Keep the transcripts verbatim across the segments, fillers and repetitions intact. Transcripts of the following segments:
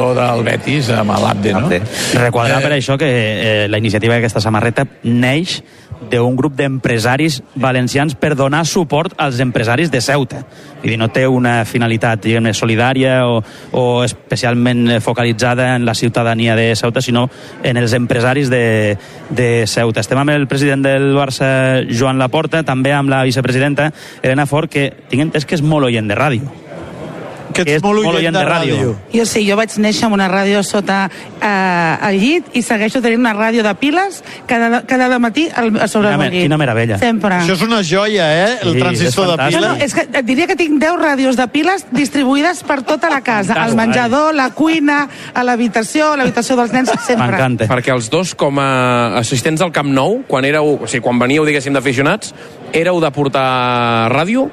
jugador del Betis, amb l'Abde, no? Recordar per això que eh, la iniciativa d'aquesta samarreta neix d'un grup d'empresaris valencians per donar suport als empresaris de Ceuta. Vull dir, no té una finalitat, diguem-ne, solidària o, o especialment focalitzada en la ciutadania de Ceuta, sinó en els empresaris de, de Ceuta. Estem amb el president del Barça, Joan Laporta, també amb la vicepresidenta, Elena Fort, que tinc entès que és molt oient de ràdio. Que ets molt oient de ràdio. Jo sí, jo vaig néixer amb una ràdio sota eh, el llit i segueixo tenint una ràdio de piles cada, cada matí al, sobre Quina, el llit. quina meravella. Sempre. Això és una joia, eh? El Sí, transistor és de fantàstic. pila. No, no, és que et diria que tinc deu ràdios de piles distribuïdes per tota la casa. Al menjador, la cuina, a l'habitació, a l'habitació dels nens, sempre. M'encanta. Perquè els dos, com a assistents al Camp Nou, quan éreu, o sigui, quan veníeu, diguéssim, d'aficionats, éreu de portar ràdio?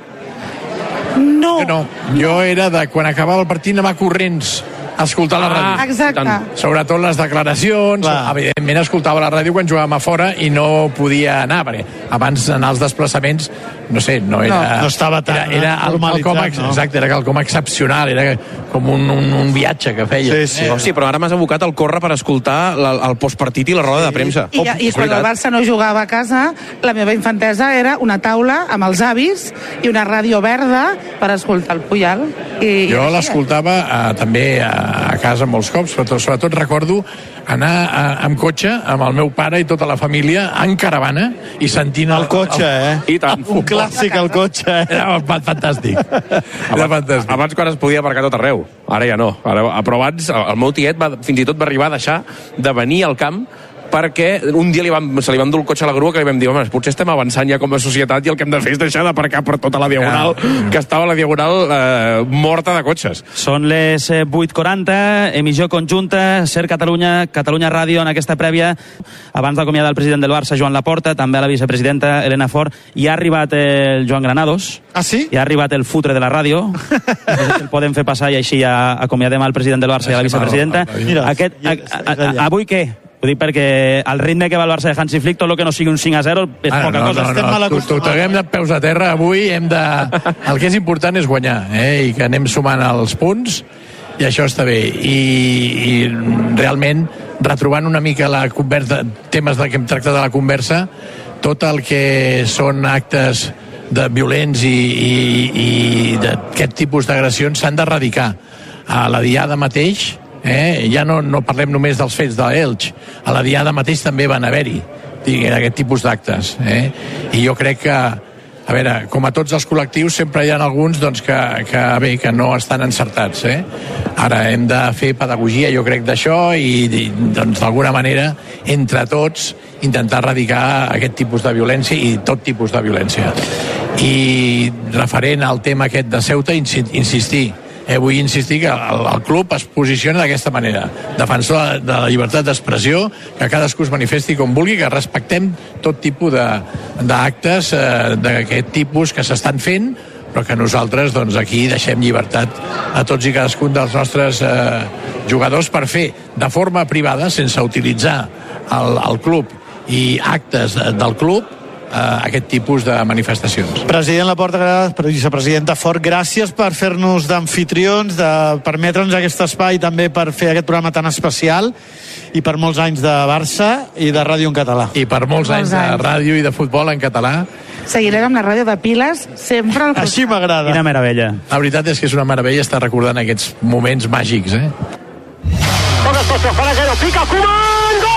No. Jo no, jo era de quan acabava el partit anar corrents a escoltar la ràdio. Ah, Exacte. tant. Sobretot les declaracions. Clar. Evidentment escoltava la ràdio quan jugàvem a fora i no podia anar, perquè abans d'anar als desplaçaments, no sé, no era... No, no estava tan Era, era el, normalitzat, quelcom, no? Exacte, era quelcom excepcional, era com un, un, un viatge que feia. Sí, sí. Oh, sí, però ara m'has abocat al córrer per escoltar la, el postpartit i la roda de premsa. I, I És quan el veritat. Barça no jugava a casa, la meva infantesa era una taula amb els avis i una ràdio verda per escoltar el Puyal. I, Jo i així. l'escoltava eh, també a, a casa molts cops, però sobretot recordo anar a, amb cotxe amb el meu pare i tota la família en caravana i sentint El cotxe, eh? I tant. Un clàssic, el cotxe, eh? Era fantàstic. Era fantàstic. Abans quan es podia aparcar tot arreu, ara ja no. Ara, però abans el meu tiet va, fins i tot va arribar a deixar de venir al camp perquè un dia li vam, se li va endur el cotxe a la grua que li vam dir, home, potser estem avançant ja com a societat i el que hem de fer és deixar d'aparcar per tota la diagonal, Ja. que estava la diagonal eh, morta de cotxes. Són les eh, vuit quaranta, emissió conjunta, Ser Catalunya, Catalunya Ràdio en aquesta prèvia. Abans d'acomiadar el president del Barça, Joan Laporta, també a la vicepresidenta, Elena Fort, i ha arribat el Joan Granados, Ah, sí? i ha arribat el futre de la ràdio. El podem fer passar i així ja acomiadem al president del Barça i a la vicepresidenta. Mira, Aquest, a, és a, a, allà. avui què? Ho dic perquè al ritme que va el Barça de Hansi Flick, tot el que no sigui un cinc a zero és Ah, poca no, cosa. no, estem no, mal no. acostumats. Toquem de peus a terra avui, hem de... El que és important és guanyar, eh? I que anem sumant els punts, i això està bé. I, i realment, retrobant una mica la conversa, temes de que hem tractat de la conversa, tot el que són actes de violents i, i, i d'aquest tipus d'agressions s'han d'erradicar. A la Diada mateix, eh, ja no, no parlem només dels fets de l'Elx, a la Diada mateix també van haver-hi aquest tipus d'actes. Eh? I jo crec que, a veure, com a tots els col·lectius, sempre hi ha alguns doncs, que, que, bé, que no estan encertats. Eh? Ara hem de fer pedagogia, jo crec, d'això i, i doncs, d'alguna manera, entre tots, intentar erradicar aquest tipus de violència i tot tipus de violència. I referent al tema aquest de Ceuta, insistir, Eh, vull insistir que el, el club es posiciona d'aquesta manera, defensor de la llibertat d'expressió, que cadascú es manifesti com vulgui, que respectem tot tipus d'actes eh, d'aquest tipus que s'estan fent, però que nosaltres doncs, aquí deixem llibertat a tots i cadascun dels nostres eh, jugadors per fer de forma privada, sense utilitzar el, el club i actes del club, aquest tipus de manifestacions. President Laporta, vicepresidenta Fort, gràcies per fer-nos d'amfitrions, de permetre'ns aquest espai també per fer aquest programa tan especial i per molts anys de Barça i de ràdio en català. I per molts, molts anys, anys de ràdio i de futbol en català. Seguirem amb la ràdio de piles sempre al costat. Així m'agrada. Quina meravella. La veritat és que és una meravella estar recordant aquests moments màgics, eh? Pica Koeman!